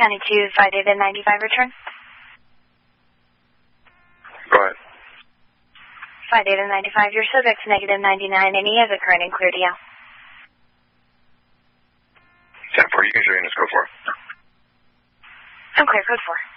County 2, 5 Data 95 return. Go ahead. 5 Data 95, your subject's negative 99, and he has a current and clear DL. 10-4, you can show units, code 4. I'm clear, code 4.